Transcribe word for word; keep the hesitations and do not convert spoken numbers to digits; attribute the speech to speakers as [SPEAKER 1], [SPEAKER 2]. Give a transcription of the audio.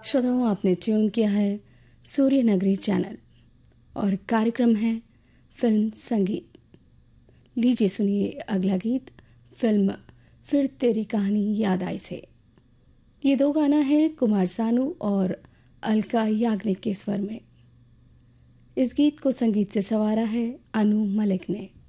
[SPEAKER 1] श्रोताओं, आपने ट्यून किया है सूर्य नगरी चैनल और कार्यक्रम है फिल्म संगीत। लीजिए सुनिए अगला गीत फिल्म फिर तेरी कहानी याद आई से। ये दो गाना है कुमार सानू और अलका याग्निक के स्वर में। इस गीत को संगीत से संवारा है अनु मलिक ने।